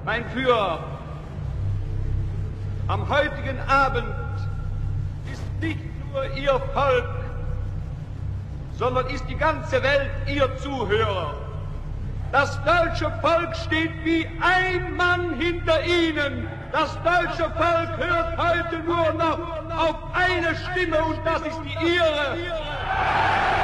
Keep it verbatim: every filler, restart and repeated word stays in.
Mein Führer, am heutigen Abend ist nicht nur Ihr Volk, sondern ist die ganze Welt Ihr Zuhörer. Das deutsche Volk steht wie ein Mann hinter Ihnen. Das deutsche Volk hört heute nur noch auf eine Stimme und das ist die Ihre.